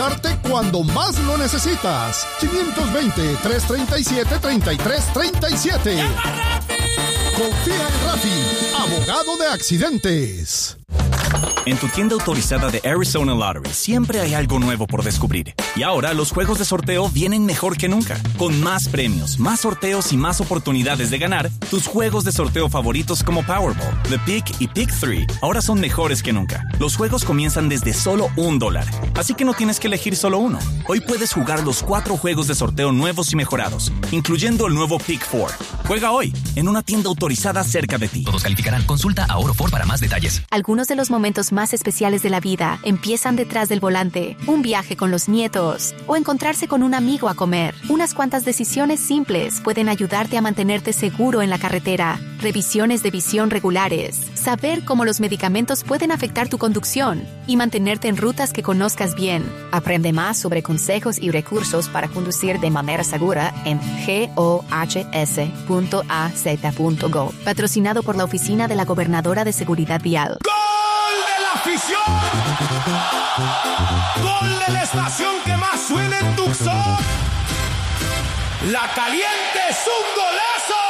ayudarte cuando más lo necesitas. 520-337-3337. Confía en Rafi, abogado de accidentes. En tu tienda autorizada de Arizona Lottery siempre hay algo nuevo por descubrir. Y ahora los juegos de sorteo vienen mejor que nunca. Con más premios, más sorteos y más oportunidades de ganar, tus juegos de sorteo favoritos como Powerball, The Pick y Pick 3 ahora son mejores que nunca. Los juegos comienzan desde solo $1. Así que no tienes que elegir solo uno. Hoy puedes jugar los 4 juegos de sorteo nuevos y mejorados, incluyendo el nuevo Pick 4. Juega hoy en una tienda autorizada cerca de ti. Todos calificarán. Consulta a Oro Ford para más detalles. Algunos de los momentos más especiales de la vida empiezan detrás del volante. Un viaje con los nietos o encontrarse con un amigo a comer. Unas cuantas decisiones simples pueden ayudarte a mantenerte seguro en la carretera. Revisiones de visión regulares, saber cómo los medicamentos pueden afectar tu conducción y mantenerte en rutas que conozcas bien. Aprende más sobre consejos y recursos para conducir de manera segura en gohs.az.gov. Patrocinado por la Oficina de la Gobernadora de Seguridad Vial. ¡Afición! ¡Gol de la estación que más suena en Tucson! ¡La Caliente es un golazo!